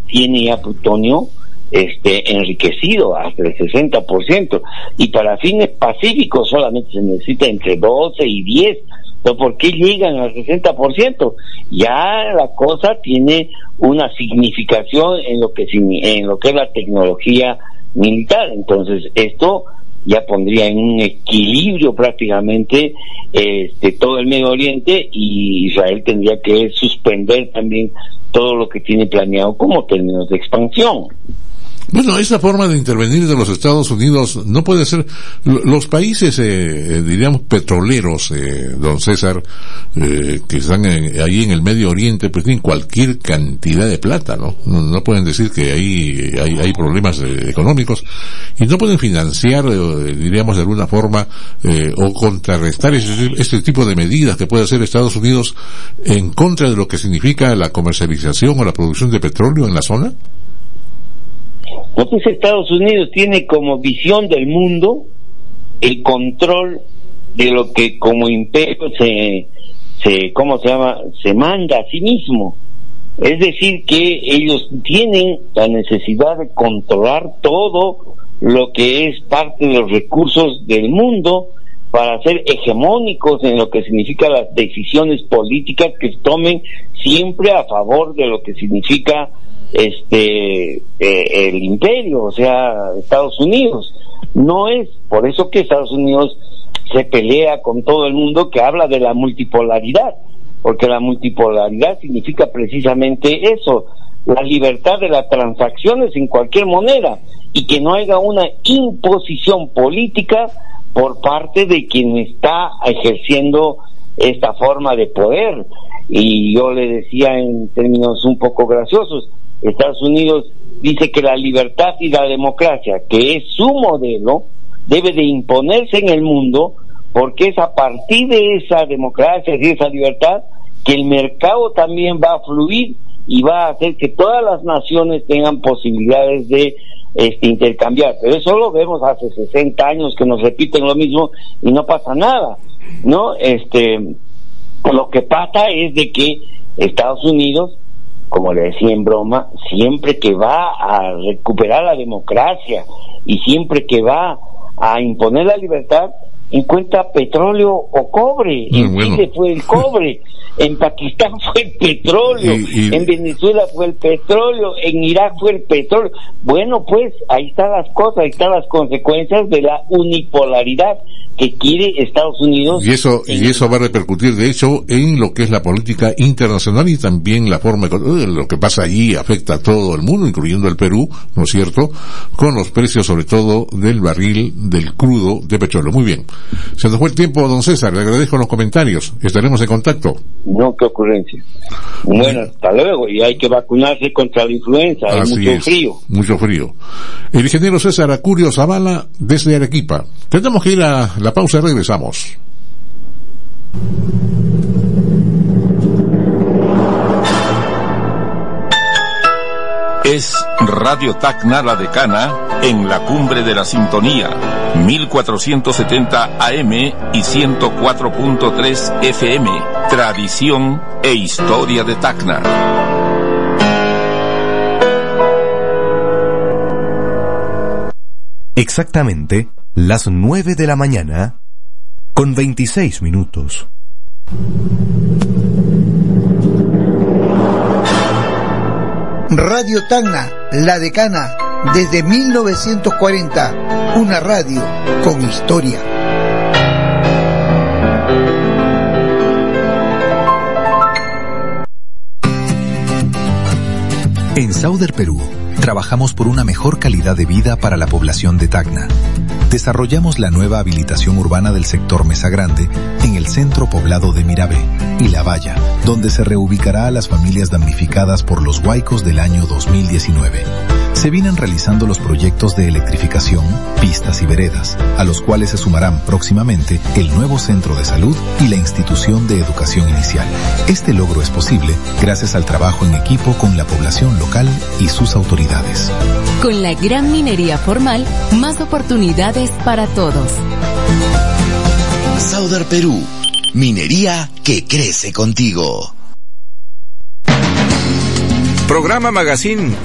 tiene ya plutonio enriquecido hasta el 60%, y para fines pacíficos solamente se necesita entre 12 y 10. Entonces, ¿por qué llegan al 60%? Ya la cosa tiene una significación en lo que es la tecnología militar. Entonces, esto ya pondría en un equilibrio prácticamente todo el Medio Oriente, y Israel tendría que suspender también todo lo que tiene planeado como términos de expansión. Bueno, esa forma de intervenir de los Estados Unidos no puede ser. Los países, diríamos, petroleros, don César, que están ahí en el Medio Oriente, pues tienen cualquier cantidad de plata, ¿no? No pueden decir que ahí hay problemas económicos, y no pueden financiar, diríamos, de alguna forma, o contrarrestar este tipo de medidas que puede hacer Estados Unidos en contra de lo que significa la comercialización o la producción de petróleo en la zona. Entonces Estados Unidos tiene como visión del mundo el control de lo que como imperio se manda a sí mismo. Es decir, que ellos tienen la necesidad de controlar todo lo que es parte de los recursos del mundo para ser hegemónicos en lo que significa las decisiones políticas que tomen siempre a favor de lo que significa el imperio, o sea, Estados Unidos. No es por eso que Estados Unidos se pelea con todo el mundo que habla de la multipolaridad, porque la multipolaridad significa precisamente eso, la libertad de las transacciones en cualquier moneda, y que no haya una imposición política por parte de quien está ejerciendo esta forma de poder. Y yo le decía en términos un poco graciosos, Estados Unidos dice que la libertad y la democracia, que es su modelo, debe de imponerse en el mundo, porque es a partir de esa democracia y de esa libertad que el mercado también va a fluir y va a hacer que todas las naciones tengan posibilidades de intercambiar. Pero eso lo vemos hace 60 años que nos repiten lo mismo y no pasa nada, ¿no? Lo que pasa es de que Estados Unidos, como le decía en broma, siempre que va a recuperar la democracia y siempre que va a imponer la libertad, encuentra petróleo o cobre. En Chile fue el cobre, en Pakistán fue el petróleo, en Venezuela fue el petróleo, en Irak fue el petróleo. Bueno, pues ahí están las cosas, ahí están las consecuencias de la unipolaridad que quiere Estados Unidos. Y eso va a repercutir, de hecho, en lo que es la política internacional, y también la forma lo que pasa allí afecta a todo el mundo, incluyendo el Perú, ¿no es cierto?, con los precios sobre todo del barril del crudo de petróleo. Muy bien, se nos fue el tiempo, don César, le agradezco los comentarios, estaremos en contacto. No, qué ocurrencia. Bueno, hasta luego, y hay que vacunarse contra la influenza, hay mucho frío. El ingeniero César Acurio Zavala, desde Arequipa. Tenemos que ir a la pausa, regresamos. Es Radio Tacna La Decana en la cumbre de la sintonía, 1470 AM y 104.3 FM, tradición e historia de Tacna. Exactamente las 9 de la mañana, con 26 minutos. Radio Tacna, La Decana, desde 1940, una radio con historia. En Sauder Perú, trabajamos por una mejor calidad de vida para la población de Tacna. Desarrollamos la nueva habilitación urbana del sector Mesa Grande en el centro poblado de Mirabé y La Valla, donde se reubicará a las familias damnificadas por los huaicos del año 2019. Se vienen realizando los proyectos de electrificación, pistas y veredas, a los cuales se sumarán próximamente el nuevo centro de salud y la institución de educación inicial. Este logro es posible gracias al trabajo en equipo con la población local y sus autoridades. Con la gran minería formal, más oportunidades para todos. Sauder Perú, minería que crece contigo. Programa Magazine